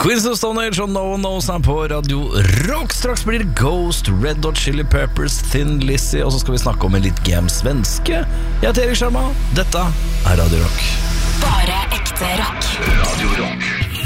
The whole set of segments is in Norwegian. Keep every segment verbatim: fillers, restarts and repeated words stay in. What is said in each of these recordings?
Queens of Stone Age og No One Knows er på Radio Rock. Straks blir det Ghost, Red Hot Chili Peppers, Thin Lizzy, og så skal vi snakke om en litt game svenske. Jeg heter Erik Sharma. Dette er Radio Rock. Bare ekte rock. Radio Rock.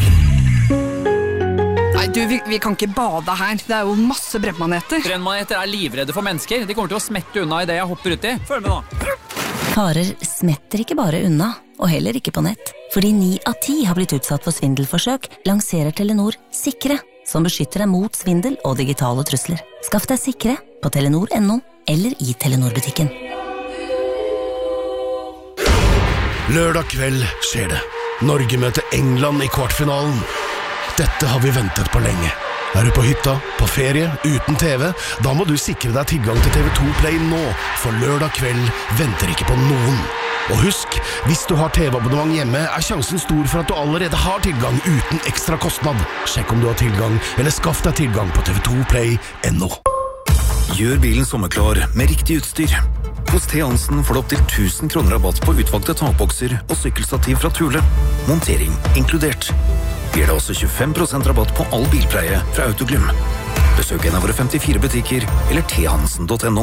Nei, du, vi, vi kan ikke bade her. Det er jo masse brennmaneter. Brennmaneter er livredde for mennesker. De kommer til å smette unna i det jeg hopper uti. Følg med nå. Farer smetter ikke bare unna, og heller ikke på nett. Fordi ni av ti har blitt utsatt for svindelforsøk, lanserer Telenor Sikre, som beskytter deg mot svindel og digitale trusler. Skaff deg Sikre på telenor punktum no eller i Telenor-butikken. Lørdag kveld skjer det. Norge møter England i kvartfinalen. Dette har vi ventet på lenge. Er du på hytta, på ferie, uten T V, da må du sikre deg tilgang til T V to Play nå, for lørdag kveld venter ikke på noen. Og husk, hvis du har T V-abonnement hjemme, er sjansen stor for at du allerede har tilgang uten ekstra kostnad. Sjekk om du har tilgang, eller skaff deg tilgang på T V to Play punktum no. Gjør bilen sommerklar med riktig utstyr. Hos T. Hansen får du opp til tusen kroner rabatt på utvalgte takbokser og sykkelstativ fra Thule. Montering inkludert. Gir det også tjuefem prosent rabatt på all bilpleie fra Autoglym. Besøk en av våre femtifire butikker eller t hansen punktum no.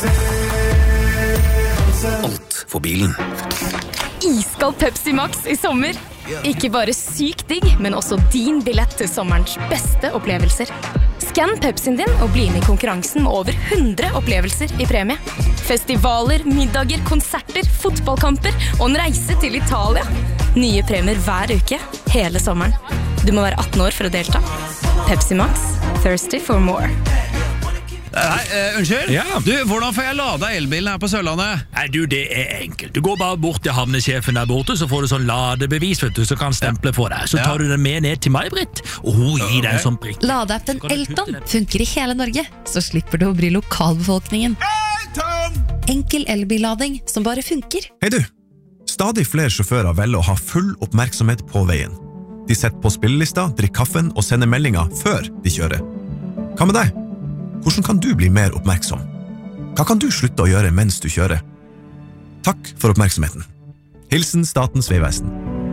Alt for bilen. Iskald Pepsi Max i sommer. Ikke bare syk digg, men også din billett til sommerens beste opplevelser. Skann Pepsien din og bli med i konkurransen med over hundre opplevelser i premie. Festivaler, middager, konserter, fotballkamper og en reise til Italia. Nye premier hver uke, hele sommeren. Du må være atten år for å delta. Pepsi Max, thirsty for more. Hei, uh, unnskyld? Ja. Du, hvordan får jeg lada elbilen her på Sørlandet? Nei, du, det er enkelt. Du går bare bort til havnesjefen der borte, så får du sånn ladebevis, vet du, så kan stemple på deg. Så tar du den med ned til May-Britt, og hun gir deg en sånn prikk. Ladeappen Elton funker i hele Norge, så slipper du å bry lokalbefolkningen. Elton! Enkel elbillading som bare funker. Hei du! Stadig flere sjåfører velger å ha full oppmerksomhet på veien. De setter på spillelista, drikker kaffen og sender meldinger før de kjører. Hva med deg? Hvordan kan du bli mer oppmerksom? Hva kan du slutte å gjøre mens du kjører? Takk for oppmerksomheten. Hilsen Statens Vegvesen.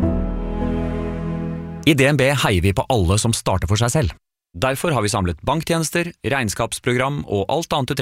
I D N B heier vi på alle som starter for seg selv. Derfor har vi samlet banktjenester, regnskapsprogram og alt annet du trenger